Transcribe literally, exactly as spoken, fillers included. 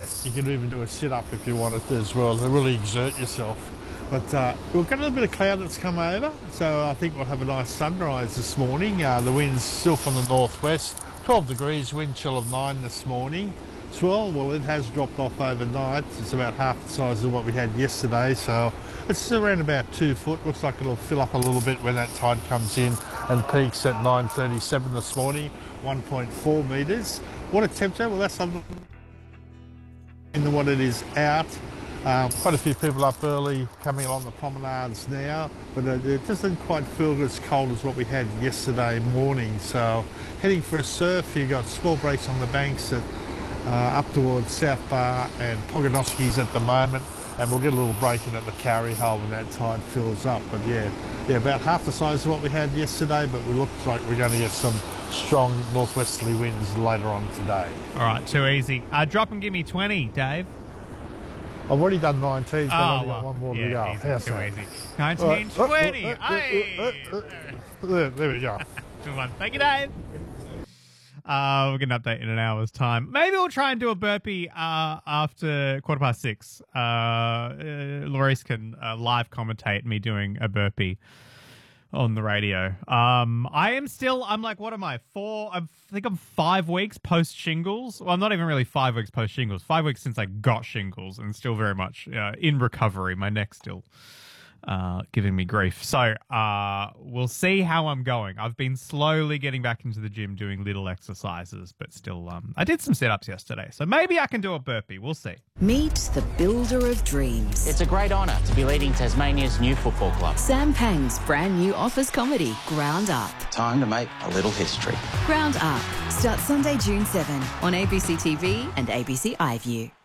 You can even do a sit-up if you wanted to as well, to really exert yourself. But uh, we've got a little bit of cloud that's come over, so I think we'll have a nice sunrise this morning. Uh, the wind's still from the northwest, twelve degrees, wind chill of nine this morning. Swell, well, it has dropped off overnight. It's about half the size of what we had yesterday, so it's around about two foot. Looks like it'll fill up a little bit when that tide comes in and peaks at nine thirty-seven this morning, one point four metres. Water temperature, well, that's something in what it is out. Um, quite a few people up early coming along the promenades now, but it, it doesn't quite feel as cold as what we had yesterday morning. So heading for a surf, you've got small breaks on the banks at, uh, up towards South Bar and Pogonoskis at the moment, and we'll get a little break in at the Carry Hole when that tide fills up. But yeah, yeah, about half the size of what we had yesterday, but it looks like we're going to get some strong northwesterly winds later on today. All right, too easy. Uh, drop and give me twenty, Dave. I've already done nineteen, so Oh, I've only well, got one more yeah, to go. easy, How's too that? easy. nineteen, twenty. Uh, uh, uh, Hey. uh, uh, uh, There, there we go. Good one. Thank you, Dave. Uh, we'll get an update in an hour's time. Maybe we'll try and do a burpee uh, after quarter past six. Uh, uh, Laurice can uh, live commentate me doing a burpee on the radio. Um, I am still, I'm like, what am I, four, I think I'm five weeks post shingles. Well, I'm not even really five weeks post shingles. Five weeks since I got shingles and still very much uh, in recovery. My neck's still uh, giving me grief. So uh, we'll see how I'm going. I've been slowly getting back into the gym doing little exercises, but still, um, I did some sit-ups yesterday. So maybe I can do a burpee. We'll see. Meet the builder of dreams. It's a great honour to be leading Tasmania's new football club. Sam Pang's brand new office comedy, Ground Up. Time to make a little history. Ground Up starts Sunday, June seventh on A B C T V and A B C iView.